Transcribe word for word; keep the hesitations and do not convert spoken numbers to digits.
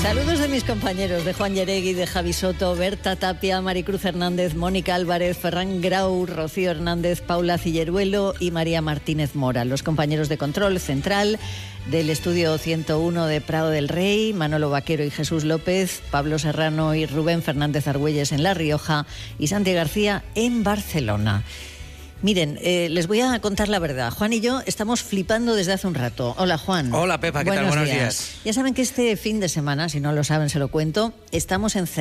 Saludos de mis compañeros, de Juan Yeregui, de Javi Soto, Berta Tapia, Maricruz Hernández, Mónica Álvarez, Ferran Grau, Rocío Hernández, Paula Cilleruelo y María Martínez Mora. Los compañeros de control central del estudio ciento uno de Prado del Rey, Manolo Vaquero y Jesús López, Pablo Serrano y Rubén Fernández Argüelles en La Rioja y Santi García en Barcelona. Miren, eh, les voy a contar la verdad. Juan y yo estamos flipando desde hace un rato. Hola, Juan. Hola, Pepa, ¿qué Buenos tal? Buenos días. días. Ya saben que este fin de semana, si no lo saben, se lo cuento, estamos en